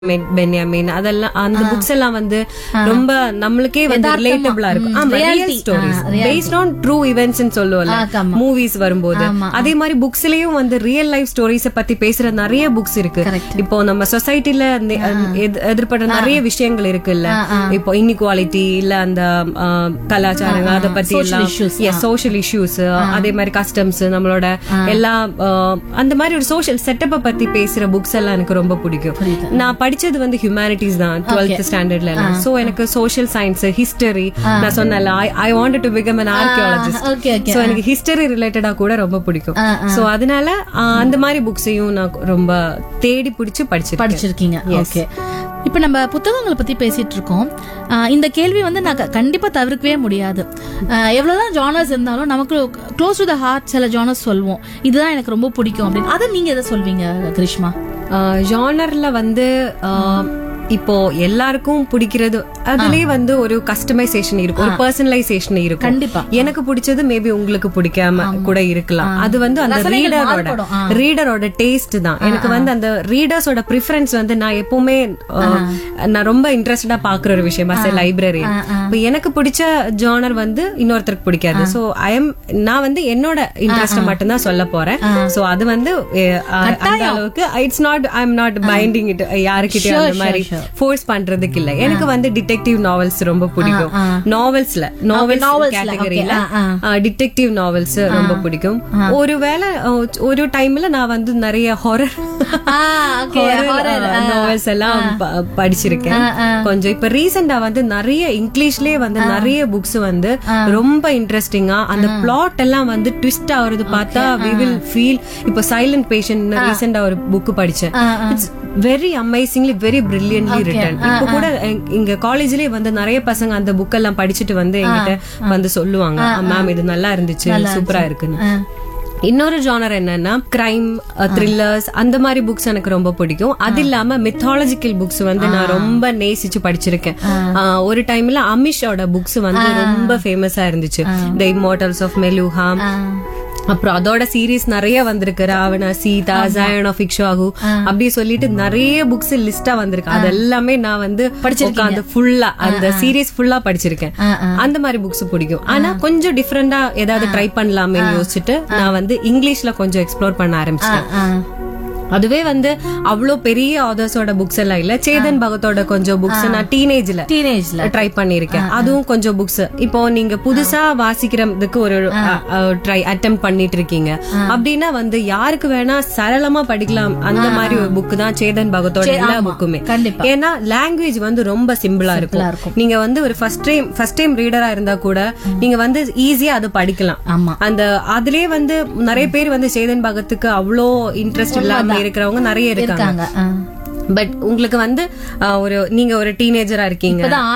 பென்யாமின் அதெல்லாம் அந்த புக்ஸ் எல்லாம் வந்து ரொம்ப நம்மளுக்கே வந்து ரிலேட்டபிளா இருக்கும். ஆமா, real stories based on true events சொல்லுவோம்ல மூவிஸ் வரும்போது. அதே மாதிரி புக்ஸ்லயும் வந்து ரியல் லைஃப் ஸ்டோரிஸ் பத்தி பேசுற நிறைய புக்ஸ் இருக்கு. இப்போ நம்ம சொசைட்டில எதிர்படுற நிறைய விஷயங்கள் இருக்குல்ல, இப்போ இன்இக்வாலிட்டி இல்ல அந்த கலாச்சாரங்கள் அதை பத்தி எல்லாம் சோஷியல் இஷ்யூஸ், அதே மாதிரி கஸ்டம்ஸ் நம்மளோட எல்லா அந்த மாதிரி ஒரு சோஷியல் செட்டப்பை பத்தி பேசுற புக்ஸ் எல்லாம் எனக்கு ரொம்ப பிடிக்கும். நான் படிச்சது வந்து ஹியூமானிட்டிஸ் தான் 12th ஸ்டாண்டர்ட்ல. சோ எனக்கு சோஷியல் சயின்ஸ், ஹிஸ்டரி, நான் சொன்னல I wanted to become an archaeologist. So எனக்கு ஹிஸ்டரி ரிலேட்டடா கூட ரொம்ப பிடிக்கும். சோ அதனால அந்த மாதிரி புக்ஸையும் நான் ரொம்ப தேடி பிடிச்சு படிச்சிருக்கீங்க. ஓகே, இப்ப நம்ம புத்தகங்களை பத்தி பேசிட்டு இருக்கோம். இந்த கேள்வி வந்து நான் கண்டிப்பா தவிர்க்கவே முடியாது. எவ்வளவுதான் ஜானர்ஸ் இருந்தாலும் நமக்கு க்ளோஸ் டு த ஹார்ட் சில ஜானர்ஸ் சொல்லுவோம், இதுதான் எனக்கு ரொம்ப பிடிக்கும் அப்படின்னு. அதை நீங்க எதை சொல்வீங்க கிரிஷ்மா? ஜானர்ல வந்து இப்போ எல்லாருக்கும் பிடிக்கிறது அதுலயே வந்து ஒரு கஸ்டமைசேஷன் இருக்கும், ஒரு பர்சனலைசேஷன் இருக்கும். கண்டிப்பா எனக்கு பிடிச்சது மேபி உங்களுக்கு பிடிக்காம கூட இருக்கலாம். அது வந்து அந்த ரீடரோட டேஸ்ட் தான். எனக்கு வந்து அந்த ரீடர்ஸோட ப்ரிஃபரன்ஸ் வந்து நான் எப்பவுமே நான் ரொம்ப இன்ட்ரெஸ்டடா பாக்குற ஒரு விஷயம் லைப்ரரி. இப்போ எனக்கு பிடிச்ச ஜானர் வந்து இன்னொருத்தருக்கு பிடிக்காது. சோ நான் வந்து என்னோட இன்ட்ரெஸ்ட் மட்டும் தான் சொல்ல போறேன். சோ அது வந்து அந்த அளவுக்கு it's not I am not binding it யாருக்கிட்டயும் அந்த மாதிரி ஃபோர்ஸ் பண்றதுக்கு இல்ல. எனக்கு வந்து டிடெக்டிவ் நாவல்ஸ் ரொம்ப பிடிக்கும். நாவல்ஸ் கேட்டகரியில டிடெக்டிவ் நாவல்ஸ் ரொம்ப பிடிக்கும். ஒருவேளை ஒரு டைம்ல நான் வந்து நிறைய ஹாரர் நாவல்ஸ் எல்லாம் படிச்சிருக்கேன். கொஞ்சம் இப்ப ரீசெண்டா வந்து நிறைய இங்கிலீஷ்லயே வந்து நிறைய புக்ஸ் வந்து ரொம்ப இன்ட்ரெஸ்டிங்கா அந்த பிளாட் எல்லாம் வந்து ட்விஸ்ட் ஆகுறது பார்த்தா we will feel. இப்போ சைலண்ட் பேஷண்ட் ரீசெண்டா ஒரு புக் படிச்சேன். It's very amazingly very brilliantly return. இப்போ கூட இங்க காலேஜ்லயே வந்து நிறைய பசங்க அந்த புக் எல்லாம் படிச்சுட்டு வந்து என்கிட்ட வந்து சொல்லுவாங்க, மேம் இது நல்லா இருந்துச்சு, சூப்பரா இருக்குன்னு. இன்னொரு ஜானர் என்னன்னா கிரைம், த்ரில்லர்ஸ், அந்த மாதிரி புக்ஸ் எனக்கு ரொம்ப பிடிக்கும். அது இல்லாம மித்தாலஜிக்கல் புக்ஸ் வந்து நான் ரொம்ப நேசிச்சு படிச்சிருக்கேன். ஒரு டைம்ல அமிஷோட புக்ஸ் வந்து ரொம்ப ஃபேமஸா இருந்துச்சு, தி இம்மோர்டல்ஸ் ஆஃப் மெலுஹாம். அப்புறம் அதோட சீரீஸ் நிறைய வந்திருக்கு, ராவணா, சீதா, ஜாயன் ஆஃப் இக்ஷாகு அப்படி சொல்லிட்டு நிறைய புக்ஸ் லிஸ்டா வந்திருக்கு. அது எல்லாமே நான் வந்து படிச்சிருக்கேன், ஃபுல்லா அந்த சீரீஸ் ஃபுல்லா படிச்சிருக்கேன். அந்த மாதிரி புக்ஸ் பிடிக்கும். ஆனா கொஞ்சம் டிஃபரெண்டா ஏதாவது ட்ரை பண்ணலாமே யோசிச்சுட்டு நான் வந்து இங்கிலீஷ்ல கொஞ்சம் எக்ஸ்ப்ளோர் பண்ண ஆரம்பிச்சிட்டேன். அதுவே வந்து அவ்வளவு பெரிய ஆதர்ஸோட புக்ஸ் எல்லாம் இல்ல. சேதன் பகத்தோட கொஞ்சம் புக்ஸ் நான் டீனேஜ்ல ட்ரை பண்ணிருக்கேன். அதுவும் கொஞ்சம் புக்ஸ் இப்போ நீங்க புதுசா வாசிக்கிறதுக்கு ஒரு ட்ரை அட்டெம்ட் பண்ணிட்டு இருக்கீங்க அப்படின்னா வந்து யாருக்கு வேணா சரளமா படிக்கலாம் அந்த மாதிரி ஒரு புக் தான் சேதன் பகத்தோட எல்லா புக்குமே. ஏன்னா லாங்குவேஜ் வந்து ரொம்ப சிம்பிளா இருக்கும். நீங்க வந்து ஒரு ஃபர்ஸ்ட் டைம் ரீடரா இருந்தா கூட நீங்க வந்து ஈஸியா அது படிக்கலாம். அந்த அதுலயே வந்து நிறைய பேர் வந்து சேதன் பகத்துக்கு அவ்வளோ இன்ட்ரெஸ்ட் இல்லாம இருக்கிறவங்க நிறைய இருக்காங்க. பட் உங்களுக்கு வந்து நீங்க ஒரு டீனேஜரா இருக்கீங்க,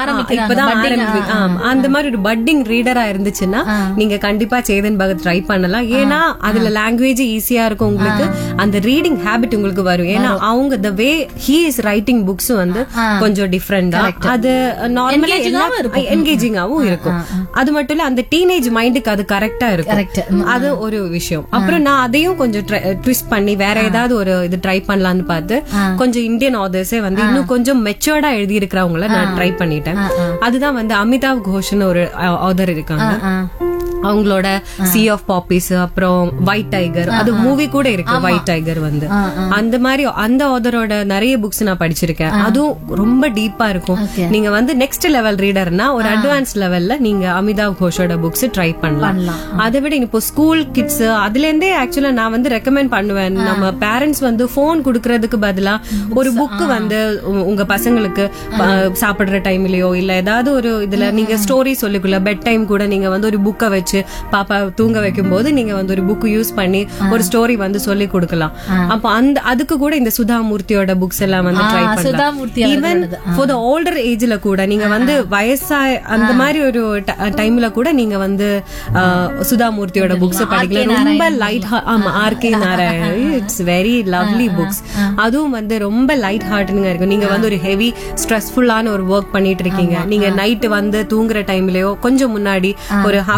இப்பதான் அந்த மாதிரி ஒரு பட்டிங் ரீடரா இருந்துச்சுன்னா நீங்க கண்டிப்பா சேதன் பகத் ட்ரை பண்ணலாம். ஏன்னா அதுல லாங்குவேஜ் ஈஸியா இருக்கும், உங்களுக்கு அந்த ரீடிங் ஹேபிட் உங்களுக்கு வரும். ஏன்னா அவங்க த way he is writing books வந்து கொஞ்சம் டிஃபரெண்டா, அது நார்மலா என்கேஜிங்காவும் இருக்கும். அது மட்டும் இல்ல அந்த டீனேஜ் மைண்டுக்கு அது கரெக்டா இருக்கும். அது ஒரு விஷயம். அப்புறம் நான் அதையும் கொஞ்சம் ட்விஸ்ட் பண்ணி வேற ஏதாவது ஒரு இது ட்ரை பண்ணலாம்னு பார்த்து கொஞ்சம் இந்தியன் ஆதர்ஸே வந்து இன்னும் கொஞ்சம் மெச்சூர்டா எழுதி இருக்கிறவங்கள நான் ட்ரை பண்ணிட்டேன். அதுதான் வந்து அமிதாவ் கோஷ்னு ஒரு ஆதர் இருக்காங்க. அவங்களோட சி ஆஃப் பாப்பீஸ், அப்புறம் ஒயிட் டைகர், அது மூவி கூட இருக்கு ஒயிட் டைகர் வந்து. அந்த மாதிரி அந்த ஆதரோட நிறைய புக்ஸ் நான் படிச்சிருக்கேன். அதுவும் ரொம்ப டீப்பா இருக்கும். நீங்க வந்து நெக்ஸ்ட் லெவல் ரீடர்னா ஒரு அட்வான்ஸ் லெவல்ல நீங்க அமிதாவ் கோஷோட புக்ஸ் ட்ரை பண்ணலாம். அதை விட இப்போ ஸ்கூல் கிட்ஸ் அதுல இருந்தே ஆக்சுவலா நான் வந்து ரெக்கமெண்ட் பண்ணுவேன். நம்ம பேரண்ட்ஸ் வந்து போன் குடுக்கறதுக்கு பதிலா ஒரு புக் வந்து உங்க பசங்களுக்கு சாப்பிடுற டைம்லயோ இல்ல ஏதாவது ஒரு இதுல நீங்க ஸ்டோரி சொல்லிக்கல, பெட் டைம் கூட நீங்க வந்து ஒரு புக்கை வச்சு பாப்பா தூங்க வைக்கும் போது நீங்க வந்து ஒரு புக் யூஸ் பண்ணி ஒரு ஸ்டோரி வந்து சொல்லி கொடுக்கலாம். அப்ப அதுக்கு கூட இந்த சுதா மூர்த்தியோட புக்ஸ் எல்லாம் வந்து ட்ரை பண்ணலாம். ஈவன் ஃபார் தி ஓல்டர் ஏஜ்ல கூட நீங்க வந்து வயசா அந்த மாதிரி ஒரு டைம்ல கூட நீங்க வந்து சுதா மூர்த்தியோட புக்ஸ் படிக்கலாம். ரொம்ப லைட், ஆமா, RK Narayan, it's very lovely books. அதுவும் வந்து ரொம்ப லைட் ஹார்ட்டனிங்கா இருக்கும். நீங்க வந்து ஒரு ஹெவி ஸ்ட்ரெஸ்ஃபுல்லான ஒரு ஒர்க் பண்ணிட்டு இருக்கீங்க, நீங்க நைட் வந்து தூங்குற டைம்லயோ கொஞ்சம் முன்னாடி ஒரு ஹாஃப் அன் அவர் முன்னாடி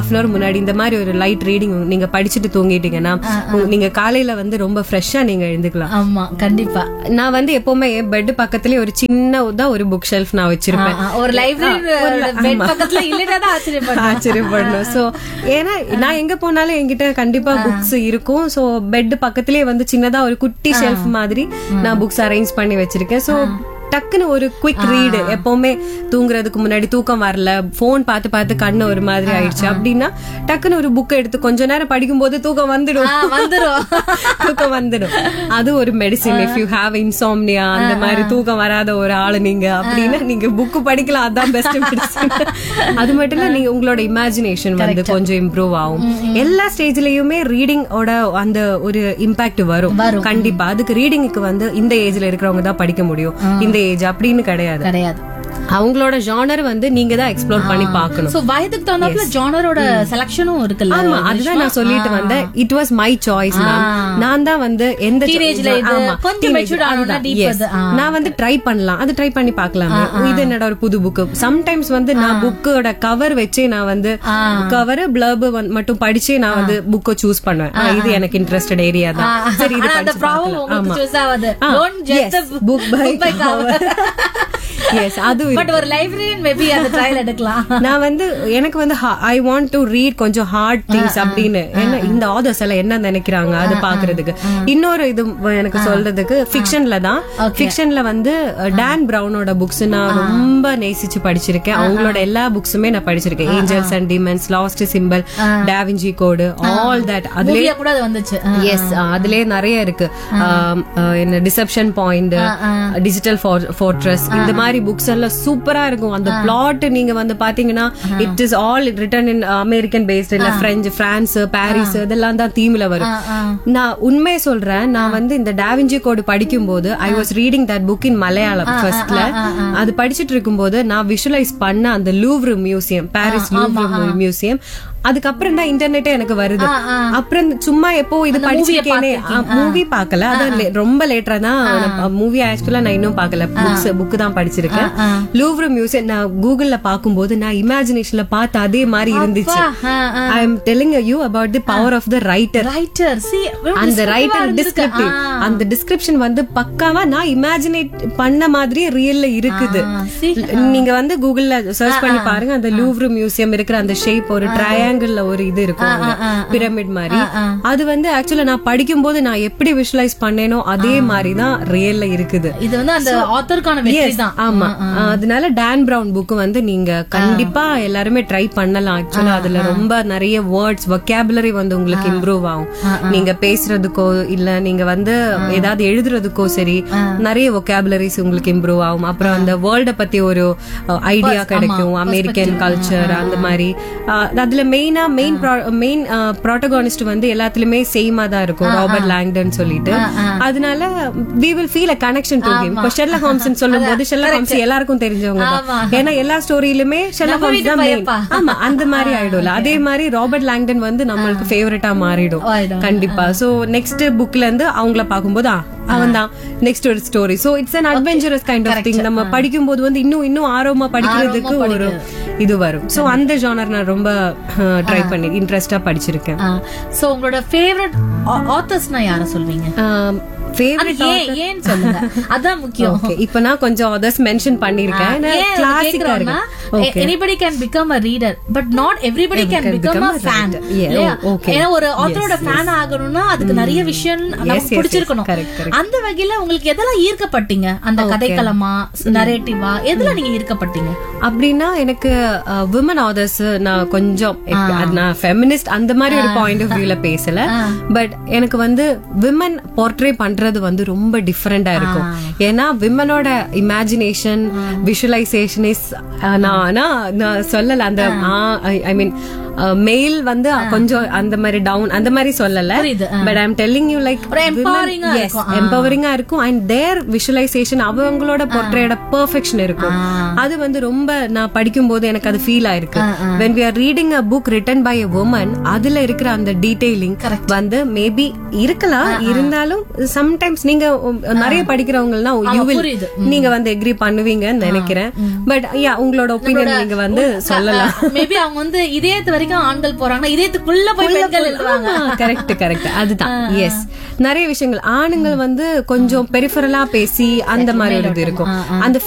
முன்னாடி இந்த மாதிரி ஒரு லைட் ரீடிங் நீங்க படிச்சுட்டு தூங்கிட்டீங்கன்னா நீங்க காலையில வந்து ரொம்ப ஃப்ரெஷ்ஷா நீங்க எழுந்துக்கலாம். ஆமா, கண்டிப்பா. நான் வந்து எப்பவுமே பெட் பக்கத்துலயே ஒரு சின்னதா ஒரு புக் ஷெல்ஃப் நான் வச்சிருப்பேன். ஒரு லைப்ரரி பக்கத்துல இல்லைன்னா ஆச்சரியப்படணும். சோ ஏன்னா நான் எங்க போனாலும் என்கிட்ட கண்டிப்பா புக்ஸ் இருக்கும். சோ பெட் பக்கத்திலேயே வந்து சின்னதா ஒரு குட்டி ஷெல்ஃப் மாதிரி நான் புக்ஸ் அரேஞ்ச் பண்ணி வச்சிருக்கேன். சோ டக்குன்னு ஒரு குவிக் ரீடு, எப்பவுமே தூங்குறதுக்கு முன்னாடி தூக்கம் வரல, போன் பார்த்து பார்த்து கண்ணு ஒரு மாதிரி ஆயிடுச்சு அப்படின்னா டக்குன்னு ஒரு புக் எடுத்து கொஞ்ச நேரம் படிக்கும் போது தூக்கம் வந்துடும். தூக்கம் வந்துடும். அது ஒரு medicine. If you have insomnia, அந்த மாதிரி தூக்கம் வராத ஒரு ஆளு நீங்க அப்படின்னா நீங்க புக் படிக்கலாம். அதான் பெஸ்ட் மெடிசின். அது மட்டும் இல்ல, நீங்க உங்களோட இமேஜினேஷன் வந்து கொஞ்சம் இம்ப்ரூவ் ஆகும். எல்லா ஸ்டேஜ்லயுமே ரீடிங் ஓட அந்த ஒரு இம்பாக்ட் வரும் கண்டிப்பா. அதுக்கு ரீடிங்க்கு வந்து இந்த ஏஜ்ல இருக்கிறவங்க தான் படிக்க முடியும், இந்த ஏஜ் அப்படின்னு கிடையாது. அவங்களோட ஜானர் வந்து நீங்க தான் எக்ஸ்ப்ளோர் பண்ணி பார்க்கணும். சோ வயதுக்கு தகுந்தாப்புல ஜானரோட செலக்ஷனும் இருக்குல்ல. ஆமா, அதுதான் நான் சொல்லிட்டு வந்தேன். It was my choice. நான் தான் வந்து எந்த டீனேஜ்ல கொஞ்சம் மெச்சூர்ட் ஆனா டீப் நான் வந்து ட்ரை பண்ணலாம், அது ட்ரை பண்ணி பார்க்கலாமே. இது என்னடா ஒரு புது புக். சம்டைம்ஸ் வந்து நான் புக்கோட கவர் வச்சே நான் வந்து கவர் பிளர்ப் மட்டும் படிச்சே நான் வந்து புக்கை சூஸ் பண்ணுவேன். இது எனக்கு இன்ட்ரெஸ்டட் ஏரியா தான். சரி, இது படிச்சு பார்க்கலாம். ஆமா, புக் பை கவர். எஸ், அது பட் ஒரு லைப்ரரியன் மேபி அந்த ட்ரையல் எடுக்கலாம். நான் வந்து எனக்கு வந்து ஐ வாண்ட் டு ரீட் கொஞ்சம் ஹார்ட் திங்ஸ் அப்படின்னு. ஏன்னா இந்த ஆதர்ஸ் எல்லாம் என்ன நினைக்கிறாங்க அது பாக்குறதுக்கு. இன்னொரு இது எனக்கு சொல்றதுக்கு ஃபிக்ஷன்ல தான். ஃபிக்ஷன்ல வந்து டான் பிரவுனோட புக்ஸ் நான் ரொம்ப நேசிச்சு படிச்சிருக்கேன். அவங்களோட எல்லா புக்ஸுமே நான் படிச்சிருக்கேன். Angeles and demons, last symbol, டாவிஞ்சி code, all that. அதுலயே கூட வந்துச்சு. எஸ், அதுலயே நிறைய இருக்கு. என்ன டிசெப்ஷன் பாயிண்ட், டிஜிட்டல் ஃபோர்ட்ரஸ், இந்த மாதிரி புக்ஸ் எல்லாம் சூப்பரா இருக்கும். அந்த பிளாட் நீங்க வந்து பாத்தீங்கன்னா it is all written in American paste, இல்ல பிரான்ஸ், பாரிஸ், இதெல்லாம் தான் தீம்ல வரும். நான் உண்மையை சொல்றேன், நான் வந்து இந்த டாவிஞ்சி கோடு படிக்கும் போது I was reading that book இன் மலையாளம் ஃபர்ஸ்ட்ல. அது படிச்சுட்டு இருக்கும் போது நான் விஷுவலைஸ் பண்ண அந்த Louvre museum, Paris Louvre museum, அதுக்கப்புறம் தான் இன்டர்நெட்டே எனக்கு வருது. அப்புறம் சும்மா எப்போ இது படிச்சிருக்கேனே, மூவி பாக்கல, அது ரொம்ப லேட்டரா தான் மூவி ஆக்சுவலா நான் இன்னும் பாக்கல, புக் தான் படிச்சிருக்கேன். லூவ்ரு மியூசியம் நான் கூகுள்ல பாக்கும்போது நான் இமேஜினேஷன்ல பார்த்த அதே மாதிரி இருந்துச்சு. I am telling you about the power of the writer. அந்த ரைட்டர் டிஸ்கிரிப்டிவ், அந்த டிஸ்கிரிப்ஷன் வந்து பக்காவா நான் இமேஜினேட் பண்ண மாதிரியே ரியல்ல இருக்குது. நீங்க வந்து கூகுள்ல சர்ச் பண்ணி பாருங்க, அந்த லூவ்ரு மியூசியம் இருக்கிற அந்த ஷேப் ஒரு ட்ரையாங்கிள் ஒரு இது இருக்கும், பிரமிட் மாதிரி. அது வந்து ஆக்சுவலா நான் படிக்கும் போது நான் எப்படி விஷுவலைஸ் பண்ணேனோ அதே மாதிரி தான் ரியல்ல இருக்குது. இது வந்து அந்த ஆத்தருக்கான வெற்றி தான். ஆமா, அதனால டான் பிரவுன் புக் வந்து நீங்க கண்டிப்பா எல்லாருமே ட்ரை பண்ணலாம். ஆக்சுவலா அதுல ரொம்ப நிறைய வேர்ட்ஸ், வொக்காபுலரி வந்து உங்களுக்கு இம்ப்ரூவ் ஆகும். நீங்க பேசுறதுக்கோ இல்ல நீங்க வந்து ஏதாவது எழுதுறதுக்கோ சரி, நிறைய வொக்காபுலரிஸ் உங்களுக்கு இம்ப்ரூவ் ஆகும். அப்புறம் அந்த வேர்ல்ட பத்தி ஒரு ஐடியா கிடைக்கும், அமெரிக்கன் கல்ச்சர் அந்த மாதிரி. அதுல மெயின் ப்ரோட்டகோனிஸ்ட் வந்து எல்லாத்துலயுமே சேமா தான் இருக்கும், ராபர்ட் லாங்டன் சொல்லிட்டு. அதனால we will feel a connection to him. இப்போ ஷெர்லாக் ஹோம்ஸ் சொல்லும் போது ஷெர்லாக் ஹோம்ஸ் எல்லாருக்கும் தெரிஞ்சவங்க தான். ஏன்னா எல்லா ஸ்டோரியிலுமே ஷெர்லாக் ஹோம்ஸ் தான் மெயின். ஆமா, அந்த மாதிரி ஆயிடும்ல. அதே மாதிரி ராபர்ட் லாங்டன் வந்து நம்மளுக்கு ஃபேவரட்டா மாறிடும் கண்டிப்பா. சோ நெக்ஸ்ட் புக்ல இருந்து அவங்கள பாக்கும்போது அவன் தான் நெக்ஸ்ட் ஒரு story. So it's an adventurous kind of thing. நம்ம படிக்கும் போது வந்து இன்னும் ஆர்வமா படிக்கிறதுக்கு ஒரு இது வரும். சோ அந்த ஜானர் நான் ரொம்ப ட்ரை பண்ணி இன்ட்ரெஸ்டா படிச்சிருக்கேன். சோ உங்களோட ஃபேவரட் ஆத்தர்ஸ்னா யார சொல்வீங்க? ஃபேவரட் ஏன் சொல்லுங்க, அதான் முக்கியம். இப்போ நான் கொஞ்சம் அதர்ஸ் மென்ஷன் பண்ணிருக்கேன். கிளாசிக்கா இருக்கு. anybody can become a reader but not everybody can become a fan. ஏன்னா ஒரு ஆத்தரோட ஃபேன் ஆகணும்னா அதுக்கு நிறைய விஷயம் நமக்கு பிடிச்சிருக்கணும். அந்த வகையில உங்களுக்கு எதெல்லாம் ஈர்க்கப்பட்டீங்க? அந்த கதைக்களமா, நரேட்டிவா, எதுல நீங்க ஈர்க்கப்பட்டீங்க? அப்படின்னா எனக்கு விமன் ஆதர்ஸ் நான் கொஞ்சம், நான் ஃபெமினிஸ்ட் அந்த மாதிரி ஒரு பாயிண்ட் ஆஃப் வியூல பேசல. பட் எனக்கு வந்து விமன் போர்ட்ரே பண்றது வந்து ரொம்ப டிஃபரெண்டா இருக்கும். ஏன்னா விமனோட இமேஜினேஷன், விஷுவலைசேஷன் இஸ் நான் சொல்லல. அந்த ஐ மீன் மெயில் வந்து கொஞ்சம் அந்த மாதிரி டவுன் அந்த மாதிரி சொல்லல. But I am telling you like எம்பவரிங்கா இருக்கும். அண்ட் தேர் விஷுவலைசேஷன், அவங்களோட போர்ட்ரேட் பெர்ஃபெக்ஷன் இருக்கும். அது வந்து ரொம்ப நான் படிக்கும் போது எனக்கு அது ஃபீல் ஆயிருக்கு. when we are reading a book written by a woman, அதுல இருக்கிற அந்த டீடைலிங் வந்து மேபி இருக்கலாம். இருந்தாலும் சம்டைம்ஸ் நீங்க நிறைய படிக்கிறவங்கன்னா நீங்க வந்து எக்ரி பண்ணுவீங்கன்னு நினைக்கிறேன். பட் உங்களோட ஒப்பீனியன் நீங்க வந்து சொல்லலாம். மேபி அவங்க வந்து இதே வரைக்கும் வரைக்கும் ஆண்கள் போறாங்கன்னா இதயத்துக்குள்ள போய் பெண்கள் எழுதுவாங்க. கரெக்ட் கரெக்ட், அதுதான். எஸ், நிறைய விஷயங்கள் ஆணுங்கள் வந்து கொஞ்சம் பெரிஃபரலா பேசி அந்த மாதிரி ஒரு இது இருக்கும். அந்த